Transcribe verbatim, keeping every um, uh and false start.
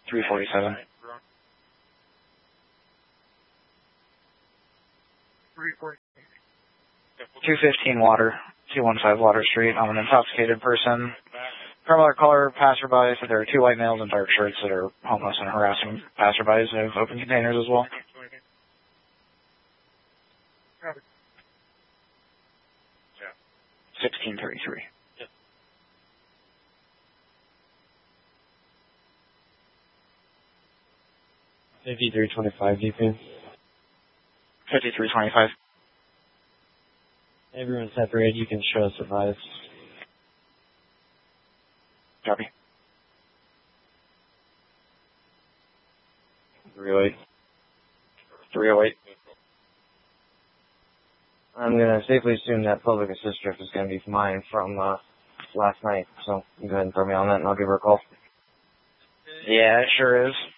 three forty-seven. two fifteen Water, two fifteen Water Street. I'm an intoxicated person. Parallel caller, passerby, so there are two white males in dark shirts that are homeless and harassing passerbys. They have open containers as well. sixteen thirty-three. fifty-three twenty-five, D P. fifty-three twenty-five. Everyone separated, you can show us advice. Copy. three oh eight. three oh eight. I'm going to safely assume that public assist drift is going to be mine from uh, last night, so you go ahead and throw me on that and I'll give her a call. Yeah, it sure is.